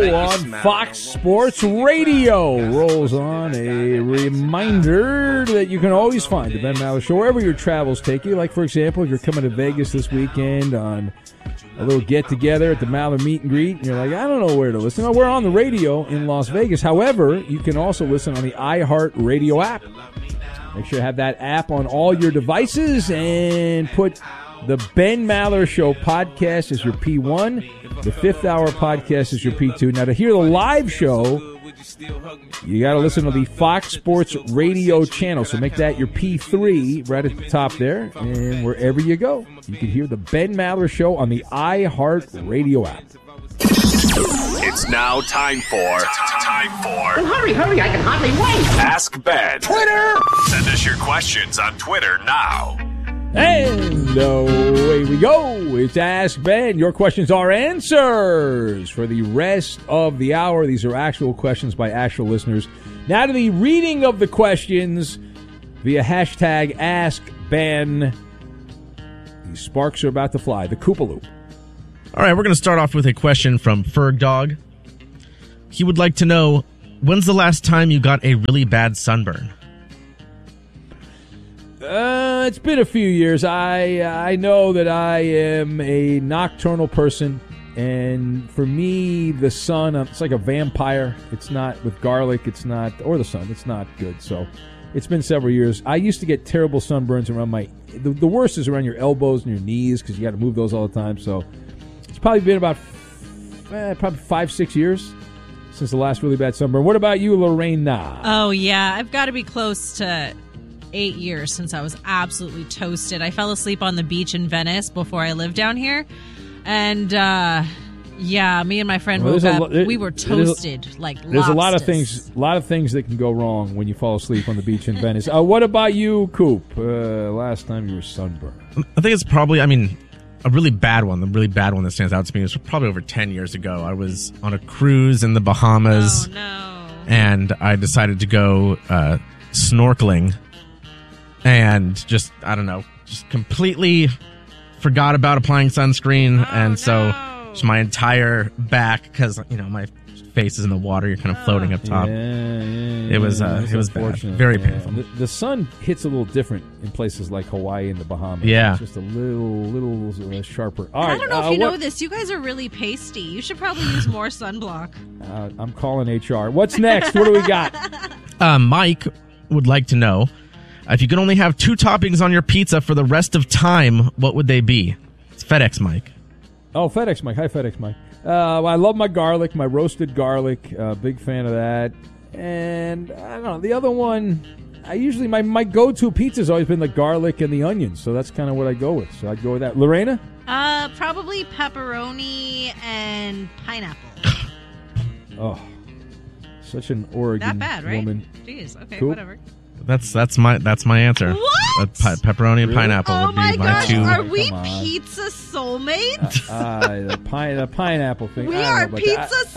on Fox Sports Radio. Rolls on a reminder that you can always find the Ben Maller Show wherever your travels take you. Like, for example, if you're coming to Vegas this weekend on a little get-together at the Maller Meet and Greet, and you're like, I don't know where to listen. Well, we're on the radio in Las Vegas. However, you can also listen on the iHeartRadio app. Make sure you have that app on all your devices and put the Ben Maller Show podcast as your P1. The Fifth Hour podcast is your P2. Now, to hear the live show, you got to listen to the Fox Sports Radio channel. So make that your P3 right at the top there. And wherever you go, you can hear the Ben Maller Show on the iHeartRadio app. It's now time for... Oh, hurry, I can hardly wait. Ask Ben. Twitter! Send us your questions on Twitter now. And away we go. It's Ask Ben. Your questions are answers for the rest of the hour. These are actual questions by actual listeners. Now to the reading of the questions via hashtag Ask Ben. These sparks are about to fly. The Koopa Loop. All right, we're going to start off with a question from Ferg Dog. He would like to know, when's the last time you got a really bad sunburn? It's been a few years. I know that I am a nocturnal person, and for me, the sun, it's like a vampire. It's not with garlic. It's not, or the sun. It's not good. So it's been several years. I used to get terrible sunburns around the worst is around your elbows and your knees because you got to move those all the time. So it's probably been about 5-6 years since the last really bad sunburn. What about you, Lorena? Oh, yeah. I've got to be close to 8 years since I was absolutely toasted. I fell asleep on the beach in Venice before I lived down here. And, yeah, me and my friend woke up. We were toasted like lobsters. There's a lot of things that can go wrong when you fall asleep on the beach in Venice. What about you, Coop? Last time you were sunburned? I think it's probably, a really bad one. The really bad one that stands out to me was probably over 10 years ago. I was on a cruise in the Bahamas. Oh, no. And I decided to go snorkeling. And just completely forgot about applying sunscreen. So my entire back, because, my face is in the water, you're kind of floating up top. It was bad. Very painful. The sun hits a little different in places like Hawaii and the Bahamas. Yeah. It's just a little sharper. All I right, don't know if you know this. You guys are really pasty. You should probably use more sunblock. I'm calling HR. What's next? What do we got? Mike would like to know, if you could only have 2 toppings on your pizza for the rest of time, what would they be? It's FedEx Mike. Oh, FedEx Mike. Hi, FedEx Mike. I love my garlic, my roasted garlic. Big fan of that. And I don't know, the other one, I usually, my go-to pizza has always been the garlic and the onions. So that's kind of what I go with. So I'd go with that. Lorena? Probably pepperoni and pineapple. Oh, such an Oregon Not bad, right? woman. Jeez, okay, Cool. whatever. That's my answer. What? Pepperoni and pineapple Oh would my be my gosh, 2. are we Come on. pizza soulmates? The pineapple thing. We I don't are know about pizza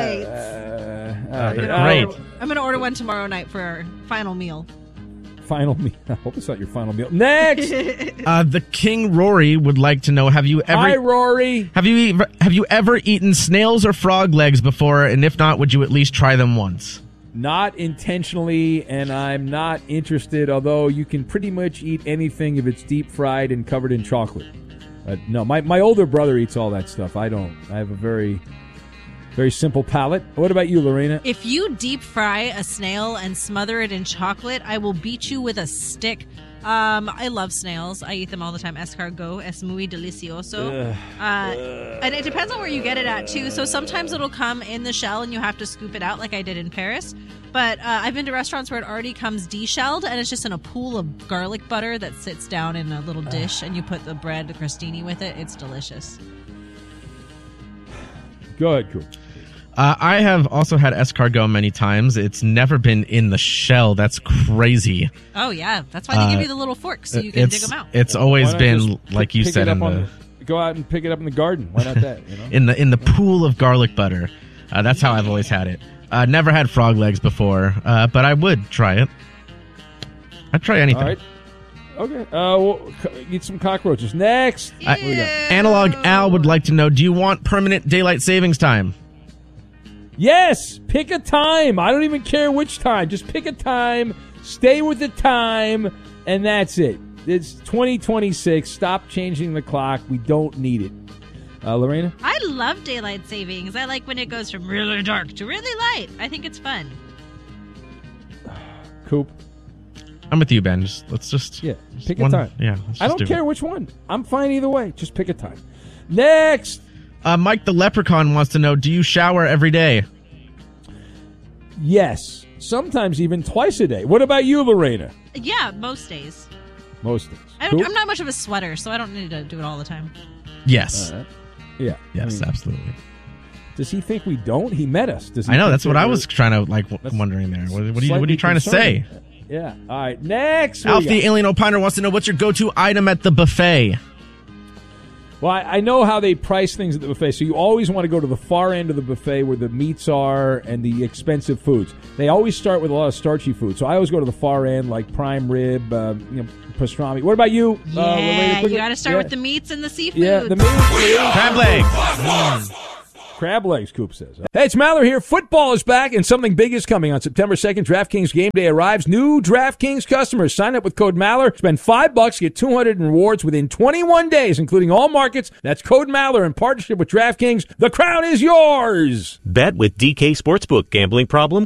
that. They're great. I'm going to order one tomorrow night for our final meal. Final meal. I hope it's not your final meal. Next. The King Rory would like to know, have you ever... Hi, Rory. Have you ever eaten snails or frog legs before? And if not, would you at least try them once? Not intentionally, and I'm not interested, although you can pretty much eat anything if it's deep fried and covered in chocolate. No, my older brother eats all that stuff. I don't. I have a very, very simple palate. What about you, Lorena? If you deep fry a snail and smother it in chocolate, I will beat you with a stick. I love snails. I eat them all the time. Escargot, es muy delicioso. And it depends on where you get it at, too. So sometimes it'll come in the shell and you have to scoop it out like I did in Paris. But I've been to restaurants where it already comes deshelled and it's just in a pool of garlic butter that sits down in a little dish and you put the bread, the crostini with it. It's delicious. Go ahead, Coop. I have also had escargot many times. It's never been in the shell. That's crazy. Oh, yeah. That's why they give you the little forks so you can dig them out. It's always been, like you said, go out and pick it up in the garden. Why not that? You know? in the pool of garlic butter. That's how I've always had it. Never had frog legs before, but I would try it. I'd try anything. All right. Okay. We'll eat some cockroaches. Next. Analog Al would like to know, do you want permanent daylight savings time? Yes, pick a time. I don't even care which time. Just pick a time, stay with the time, and that's it. It's 2026. Stop changing the clock. We don't need it. Lorena? I love daylight savings. I like when it goes from really dark to really light. I think it's fun. Coop? I'm with you, Ben. Let's pick a time. Yeah, I don't care which one. I'm fine either way. Just pick a time. Next. Mike the Leprechaun wants to know, do you shower every day? Yes. Sometimes even twice a day. What about you, Lorena? Yeah, most days. Most days. I'm not much of a sweater, so I don't need to do it all the time. Yes. Yeah. Yes, absolutely. Does he think we don't? He met us. Does he I know. That's what I was trying to wondering there. What are you trying to say? Yeah. All right. Next. Alf the Alien Opiner wants to know, what's your go-to item at the buffet? Well, I know how they price things at the buffet, so you always want to go to the far end of the buffet where the meats are and the expensive foods. They always start with a lot of starchy food, so I always go to the far end, like prime rib, pastrami. What about you? Yeah, you got to start with the meats and the seafood. Yeah, the meats. Crab legs. Crab legs, Coop says. Hey, it's Maller here. Football is back, and something big is coming. On September 2nd, DraftKings Game Day arrives. New DraftKings customers sign up with code Maller. Spend $5, get 200 in rewards within 21 days, including all markets. That's code Maller in partnership with DraftKings. The crown is yours. Bet with DK Sportsbook. Gambling problem?